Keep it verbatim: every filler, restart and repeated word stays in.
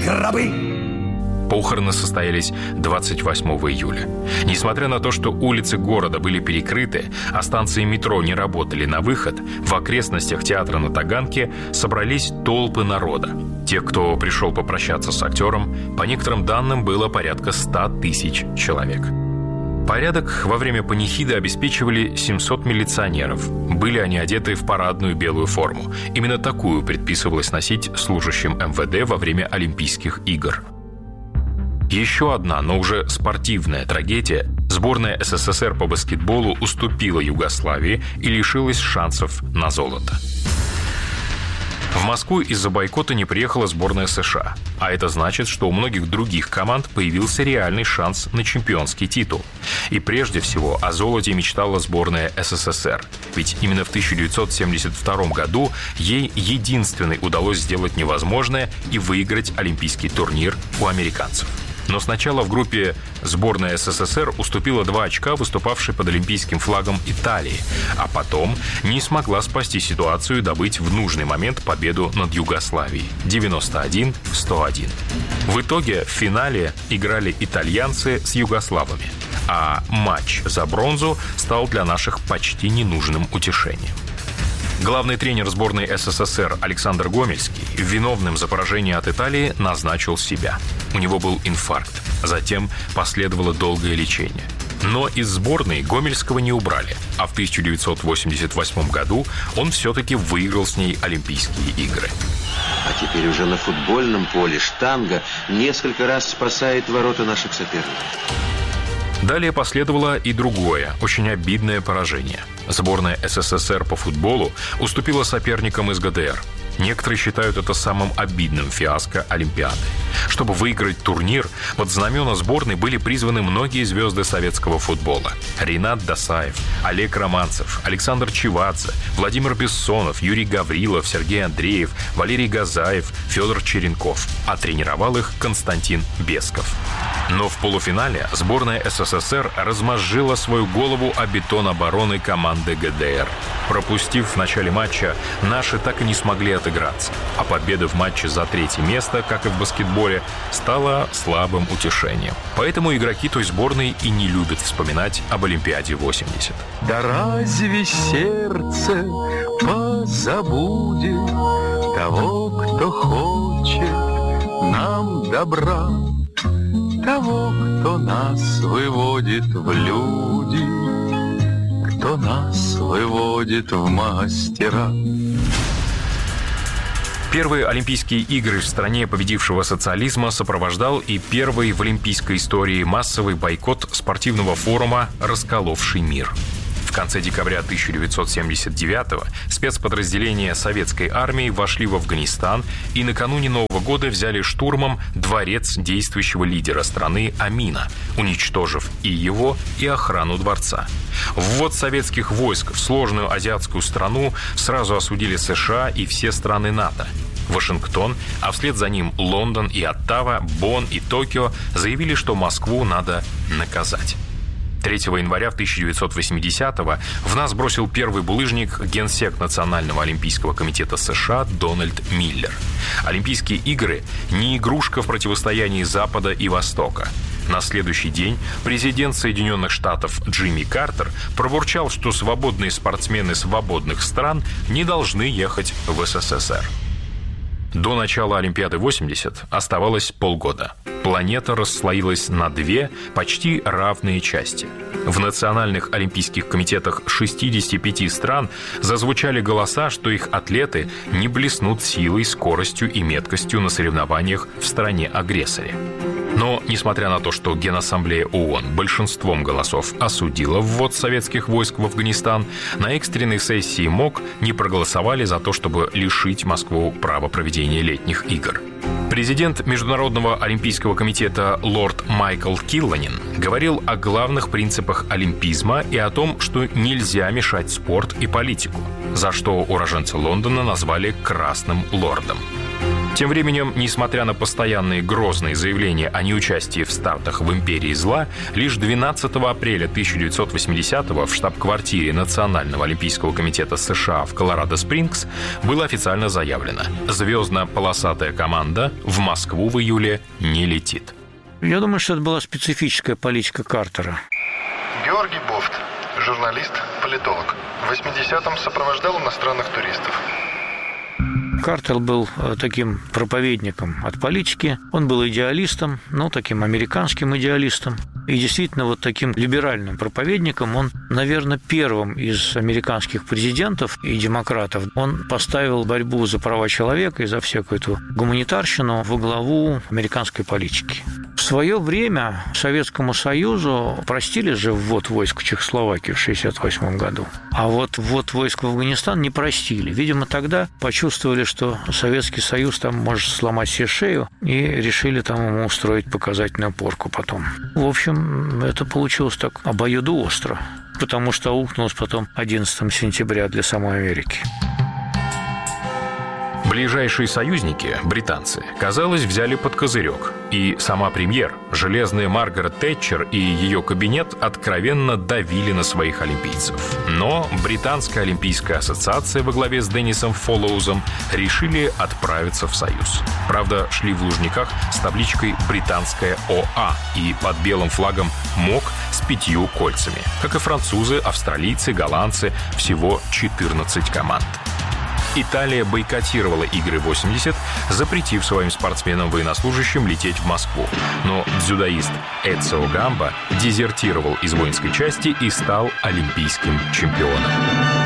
гробы. Похороны состоялись двадцать восьмого июля. Несмотря на то, что улицы города были перекрыты, а станции метро не работали на выход, в окрестностях театра на Таганке собрались толпы народа. Тех, кто пришел попрощаться с актером, по некоторым данным, было порядка ста тысяч человек. Порядок во время панихиды обеспечивали семьсот милиционеров. Были они одеты в парадную белую форму. Именно такую предписывалось носить служащим эм вэ дэ во время Олимпийских игр. Еще одна, но уже спортивная трагедия. Сборная эс эс эс эр по баскетболу уступила Югославии и лишилась шансов на золото. В Москву из-за бойкота не приехала сборная США. А это значит, что у многих других команд появился реальный шанс на чемпионский титул. И прежде всего о золоте мечтала сборная эс эс эс эр. Ведь именно в тысяча девятьсот семьдесят втором году ей единственной удалось сделать невозможное и выиграть олимпийский турнир у американцев. Но сначала в группе сборная эс эс эс эр уступила два очка выступавшей под олимпийским флагом Италии, а потом не смогла спасти ситуацию и добыть в нужный момент победу над Югославией девяносто один сто один. В итоге в финале играли итальянцы с югославами, а матч за бронзу стал для наших почти ненужным утешением. Главный тренер сборной эс эс эс эр Александр Гомельский виновным за поражение от Италии назначил себя. У него был инфаркт. Затем последовало долгое лечение. Но из сборной Гомельского не убрали, а в тысяча девятьсот восемьдесят восьмом году он все-таки выиграл с ней Олимпийские игры. А теперь уже на футбольном поле штанга несколько раз спасает ворота наших соперников. Далее последовало и другое, очень обидное поражение. Сборная эс эс эс эр по футболу уступила соперникам из гэ дэ эр. Некоторые считают это самым обидным фиаско Олимпиады. Чтобы выиграть турнир, под знамена сборной были призваны многие звезды советского футбола. Ринат Досаев, Олег Романцев, Александр Чевадзе, Владимир Бессонов, Юрий Гаврилов, Сергей Андреев, Валерий Газаев, Федор Черенков. А тренировал их Константин Бесков. Но в полуфинале сборная эс эс эс эр размозжила свою голову о бетон обороны команды гэ дэ эр. Пропустив в начале матча, наши так и не смогли отыграться. А победа в матче за третье место, как и в баскетболе, стала слабым утешением. Поэтому игроки той сборной и не любят вспоминать об Олимпиаде восемьдесят. Да разве сердце позабудет того, кто хочет нам добра? Того, кто нас выводит в люди, кто нас выводит в мастера. Первые Олимпийские игры в стране победившего социализма сопровождал и первый в олимпийской истории массовый бойкот спортивного форума «Расколовший мир». В конце декабря тысяча девятьсот семьдесят девятого спецподразделения советской армии вошли в Афганистан и накануне Нового года взяли штурмом дворец действующего лидера страны Амина, уничтожив и его, и охрану дворца. Ввод советских войск в сложную азиатскую страну сразу осудили США и все страны НАТО. Вашингтон, а вслед за ним Лондон и Оттава, Бонн и Токио заявили, что Москву надо наказать. третьего января тысяча девятьсот восьмидесятого в нас бросил первый булыжник генсек Национального олимпийского комитета США Дональд Миллер. Олимпийские игры – не игрушка в противостоянии Запада и Востока. На следующий день президент Соединенных Штатов Джимми Картер пробурчал, что свободные спортсмены свободных стран не должны ехать в эс эс эс эр. До начала Олимпиады восемьдесят оставалось полгода. Планета расслоилась на две почти равные части. В национальных олимпийских комитетах шестидесяти пяти стран зазвучали голоса, что их атлеты не блеснут силой, скоростью и меткостью на соревнованиях в стране-агрессоре. Но, несмотря на то, что Генассамблея ООН большинством голосов осудила ввод советских войск в Афганистан, на экстренной сессии МОК не проголосовали за то, чтобы лишить Москву права проведения летних игр. Президент Международного олимпийского комитета лорд Майкл Килланин говорил о главных принципах олимпизма и о том, что нельзя мешать спорт и политику, за что уроженца Лондона назвали «красным лордом». Тем временем, несмотря на постоянные грозные заявления о неучастии в стартах в империи зла, лишь двенадцатого апреля тысяча девятьсот восьмидесятого в штаб-квартире Национального олимпийского комитета США в Колорадо-Спрингс было официально заявлено: звездно-полосатая команда в Москву в июле не летит. Я думаю, что это была специфическая политика Картера. Георгий Бофт, журналист, политолог. В восьмидесятом сопровождал иностранных туристов. Картер был таким проповедником от политики. Он был идеалистом, ну, таким американским идеалистом. И действительно, вот таким либеральным проповедником он, наверное, первым из американских президентов и демократов. Он поставил борьбу за права человека и за всякую эту гуманитарщину во главу американской политики. В свое время Советскому Союзу простили же ввод войск в Чехословакию в шестьдесят восьмом году. А вот ввод войск в Афганистан не простили. Видимо, тогда почувствовали, что Советский Союз там может сломать себе шею, и решили там ему устроить показательную порку потом. В общем, это получилось так обоюдоостро, потому что аукнулось потом одиннадцатого сентября для самой Америки. Ближайшие союзники, британцы, казалось, взяли под козырек. И сама премьер, железная Маргарет Тэтчер и ее кабинет откровенно давили на своих олимпийцев. Но Британская олимпийская ассоциация во главе с Деннисом Фоллоузом решили отправиться в Союз. Правда, шли в Лужниках с табличкой «Британская ОА» и под белым флагом МОК с пятью кольцами. Как и французы, австралийцы, голландцы, всего четырнадцать команд. Италия бойкотировала игры восемьдесят, запретив своим спортсменам-военнослужащим лететь в Москву. Но дзюдоист Эцио Гамба дезертировал из воинской части и стал олимпийским чемпионом.